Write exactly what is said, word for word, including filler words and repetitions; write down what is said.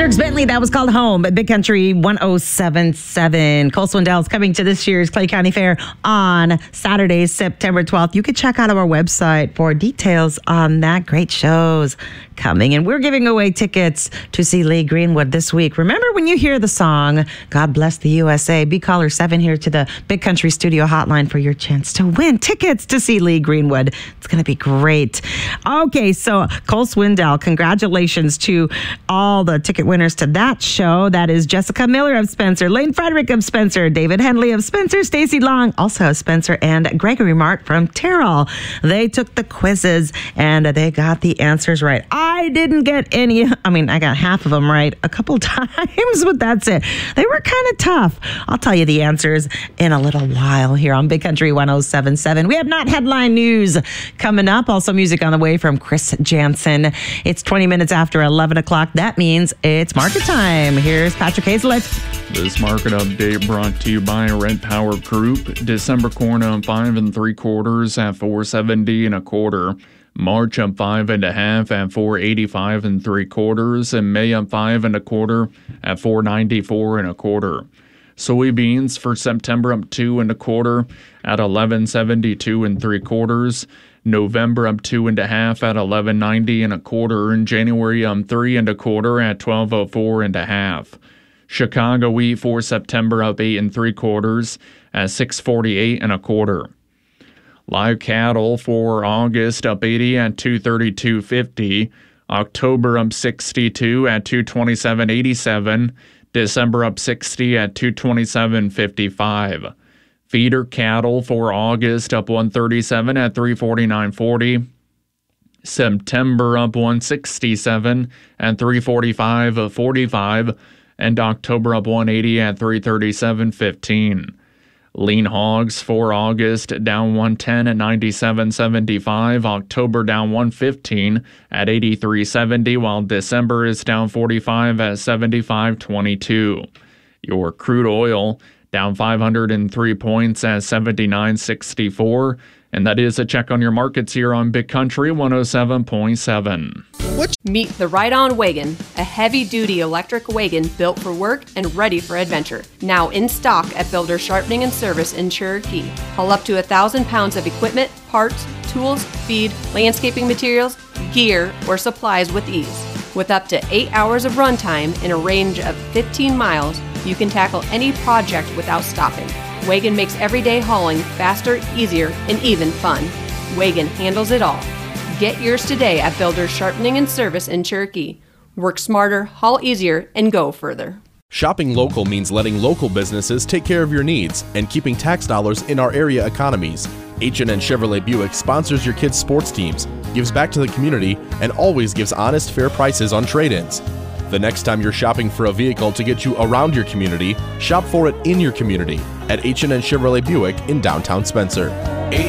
Dierks Bentley, that was called Home at Big Country one oh seven point seven. Cole Swindell's coming to this year's Clay County Fair on Saturday, September twelfth. You can check out our website for details on that. Great shows coming. And we're giving away tickets to see Lee Greenwood this week. Remember, when you hear the song, God Bless the U S A, be caller seven here to the Big Country Studio hotline for your chance to win tickets to see Lee Greenwood. It's going to be great. Okay, so Cole Swindell, congratulations to all the ticket winners to that show. That is Jessica Miller of Spencer, Lane Frederick of Spencer, David Henley of Spencer, Stacy Long also of Spencer, and Gregory Mark from Terrell. They took the quizzes and they got the answers right. I didn't get any. I mean, I got half of them right a couple times, but that's it. They were kind of tough. I'll tell you the answers in a little while here on Big Country one oh seven point seven. We have not headline news coming up. Also music on the way from Chris Jansen. It's twenty minutes after eleven o'clock. That means it's market time. Here's Patrick Hazlett. This market update brought to you by Red Power Group. December corn up five and three quarters at four seventy and a quarter. March up five and a half at four eighty-five and three quarters, and May up five and a quarter at four ninety-four and a quarter. Soybeans for September up two and a quarter at eleven seventy-two and three quarters. November up two and a half at eleven ninety and a quarter, and January up three and a quarter at twelve oh four and a half. Chicago wheat for September up eight and three quarters at six forty-eight and a quarter. Live cattle for August up eighty at two thirty-two fifty. October up sixty-two at two twenty-seven eighty-seven. December up sixty at two twenty-seven fifty-five. Feeder cattle for August up one thirty-seven at three forty-nine forty. September up one sixty-seven at three forty-five forty-five. And October up one eighty at three thirty-seven fifteen. Lean hogs for August down one ten at ninety-seven seventy-five. October down one fifteen at eighty-three seventy, while December is down forty-five at seventy-five twenty-two. Your crude oil down five hundred three points at seventy-nine sixty-four. And that is a check on your markets here on Big Country one oh seven point seven. Meet the Ride On Wagon, a heavy-duty electric wagon built for work and ready for adventure. Now in stock at Builder Sharpening and Service in Cherokee. Haul up to a thousand pounds of equipment, parts, tools, feed, landscaping materials, gear, or supplies with ease. With up to eight hours of runtime in a range of fifteen miles, you can tackle any project without stopping. Wagon makes everyday hauling faster, easier, and even fun. Wagon handles it all. Get yours today at Builders Sharpening and Service in Cherokee. Work smarter, haul easier, and go further. Shopping local means letting local businesses take care of your needs and keeping tax dollars in our area economies. H and N Chevrolet Buick sponsors your kids' sports teams, gives back to the community, and always gives honest, fair prices on trade-ins. The next time you're shopping for a vehicle to get you around your community, shop for it in your community at H and N Chevrolet Buick in downtown Spencer.